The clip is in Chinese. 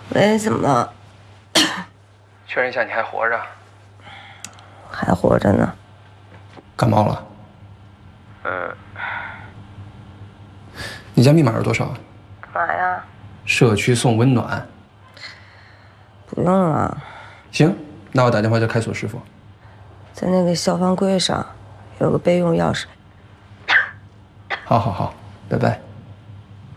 喂，怎么了？ 确认一下你还活着。 还活着呢。 感冒了？你家密码是多少？ 干嘛呀？ 社区送温暖。 不用了。 行，那我打电话叫开锁师傅。 在那个消防柜上有个备用钥匙。 好，拜拜。